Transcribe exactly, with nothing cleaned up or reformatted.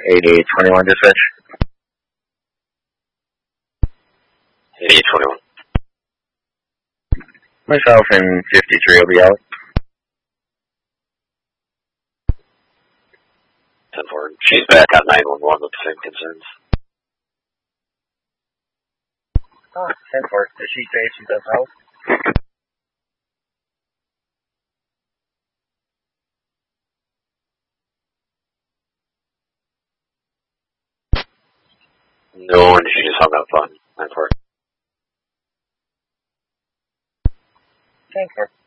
eighty-eight twenty-one dispatch. eighty-eight twenty-one. Myself and fifty-three will be out. ten four. She's back on nine one one with the same concerns. Oh, ten four. Did she say she does help? No, and she just hung up on nine four. ten four.